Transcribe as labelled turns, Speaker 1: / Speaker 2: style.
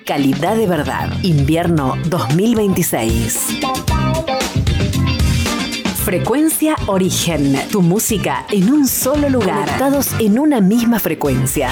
Speaker 1: calidad de verdad. Invierno 2026. Frecuencia Origen. Tu música en un solo lugar. Conectados en una misma frecuencia.